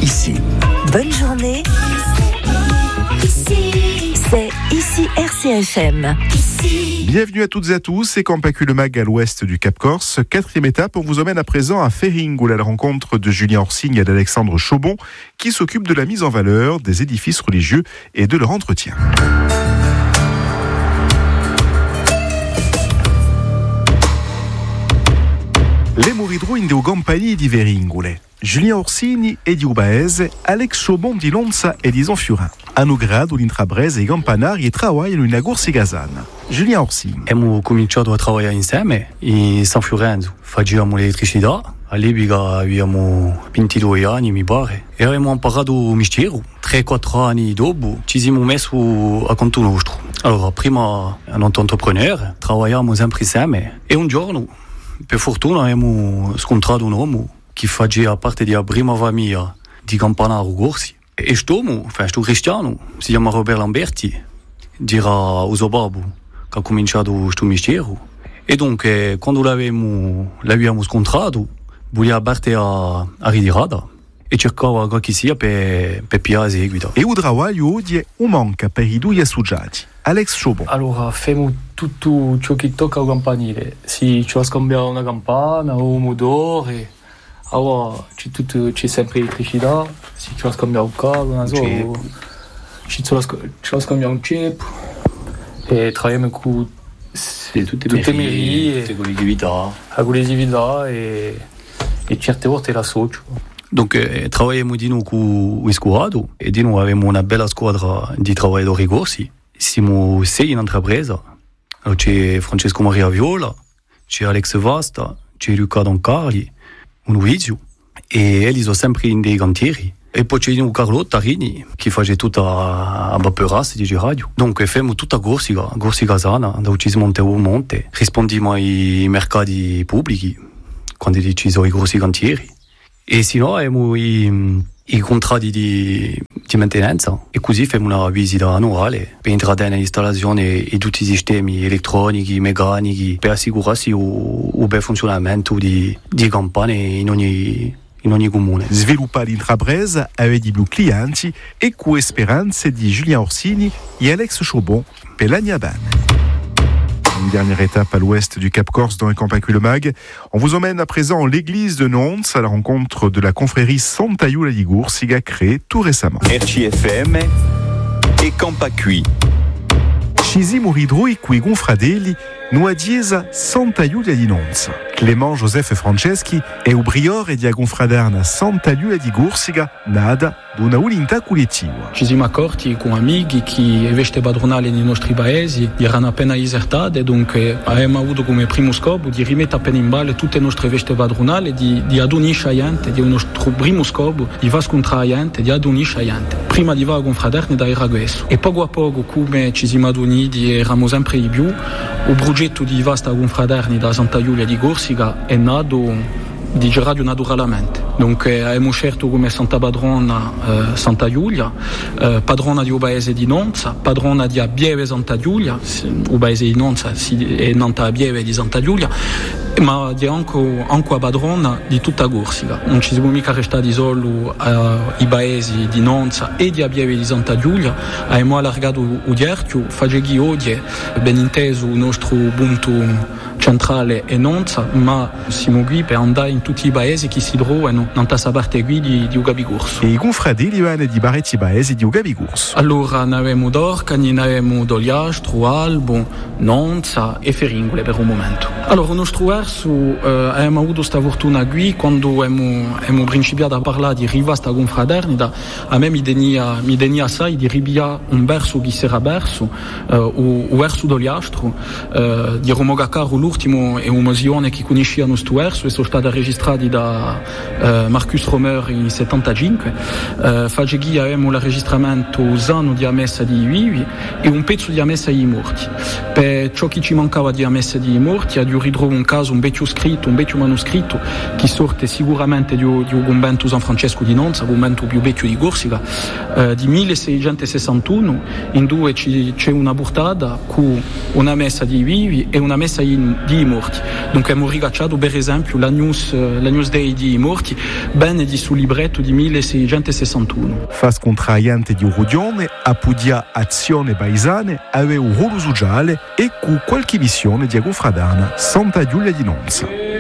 ici. Bonne journée. C'est ici RCFM. Bienvenue à toutes et à tous, c'est Campacu le Mag à l'ouest du Cap Corse. 4e étape, on vous emmène à présent à Ferringul à la rencontre de Julien Orsigne et d'Alexandre Chaubon qui s'occupent de la mise en valeur des édifices religieux et de leur entretien. Le Moridru in deu Campani di Ferringul. Julien Orsigne e di Ubaese, Alex Chaubon di Lonza e di Zonfurin. Hanno grado l'intrabrese e campanari e trabalhano in Agorsi Gazana. Julien Orsigne. Abbiamo cominciato a lavorare insieme in San Fiorenzo. Facevamo l'elettricità. All'epoca avevamo 22 anni, mi pare. E abbiamo imparato il mistero. 3-4 anni dopo ci siamo messi a conto nostro. Allora, prima un entrepreneur, lavoriamo sempre insieme. E un giorno, per fortuna, abbiamo scontrato un uomo che faceva parte della prima famiglia di Campanaro Gorsi. E sto cristiano, si chiama Robert Lamberti, era uso babbo che ha cominciato questo mistero. E dunque, quando l'abbiamo scontrato, voleva parte a ritirata e cercava qualche sia per piare seguita. E il lavoro oggi manca per i due associati. Alex Chaubon. Allora, facciamo tutto ciò che tocca al campanile. Si ci va a scambiare una campana o un motore. Allora, c'è sempre elettricità, si ci va a scambiare un cavo, una cosa, ci va a scambiare un ceppo e lavoriamo con tutte le mairie, tutte collettività. La collettività e certe volte la socio. Dunque, lavoriamo di nuovo con il squadro e di nuovo abbiamo una bella squadra di lavoratori corsi. Siamo 6 in intrapresa. Allora, c'è Francesco Maria Viola, c'è Alex Vasta, c'è Luca Doncarli, un Vizio, e elli sono sempre in dei cantieri. E poi c'è Carlo Tarini, che fa tutta a Bapperas di radio. Dunque, facciamo tutta Corsica Gazana, dove ci si monta un monte. Rispondiamo ai mercati pubblici, quando ci sono i grossi cantieri. E se no, abbiamo i contratti di maintenance. E così facciamo una visita annuale per entrare nell'installazione di tutti i sistemi elettronici, meccanici, per assicurarsi il bel funzionamento di campane in ogni comune. Sviluppa l'intrapresa avec di clienti e con speranze di Julien Orsigne et Alex Chaubon per l'Agnaban. Une dernière étape à l'ouest du Cap Corse dans le Campacu le Mag. On vous emmène à présent à l'église de Nantes à la rencontre de la confrérie Santa Iulia di Gursiga créée tout récemment. RCFM e Campacu. Cisi Moridru qui gonfradelli nu adiesa Santa Iulia di Nantes. Clément Joseph Franceschi è un priore di Gonfraderna Santa Iulia di Gursiga nada d'una ulinta collettiva. Ci siamo accorti con amici che le veste padronali nei nostri paesi erano appena disertate, dunque abbiamo avuto come primo scopo di rimettere appena in ballo tutte le nostre veste padronali, di adonisce a gente, di un nostro primo scopo di va scontrare a gente, di adonisce a gente. Prima di va a Gonfraderna da era questo. E poco a poco, come ci siamo aduniti, eravamo sempre di più, il progetto di Vasta Gonfraderni da Santa Iulia di Corsica è nato di radio naturalmente. Dunque abbiamo scelto come Santa Padrona Santa Giulia, padrona di Ubaese di Nonza, padrona di Abbieve Santa Giulia, Ubaese di Nonza e Nanta Abbieve di Santa Giulia, ma di anche a padrona di tutta Corsica. Non ci siamo mica restati solo ai paesi di Nonza e di Abbieve di Santa Giulia, abbiamo allargato il cerchio, facendo oggi ben inteso il nostro punto centrale è Nonza, ma siamo qui per andare in tutti i paesi che si trovano in questa parte qui di Ugabigurso. E i confratelli vanno di Baretti paesi di Ugabigurso. Allora ne avevamo Dorcani, ne avevamo Doliastro, Albo, Nonza e Ferringul per un momento. Allora, il nostro verso abbiamo avuto questa fortuna qui quando abbiamo principiato a parlare di rivasta confraternita. A me mi denia assai di ribiare un verso che si era perso, il verso Doliastro, di Romogacaro l'ultimo è un'occasione che conosciamo questo verso e sono stati registrati da Marcus Romer in 75. Faceghi avevamo il registramento usando di ammessa di vivi e un pezzo di ammessa di morti. Per ciò che ci mancava di ammessa di morti, io ritrovo un caso, un vecchio manoscritto che sorte sicuramente di un convento San Francesco di Nonza, il convento più vecchio di Corsica, di 1661, in dove c'è una portata con una messa di vivi e una messa in di morti. Dunque abbiamo rigacciato per esempio la news day di morti, bene di sul libretto di 1661. Fas contraiante di Rodione, appudia azione paesane, aveva un ruolo sociale e con qualche missione di Agofradana, Santa Giulia di Nonza.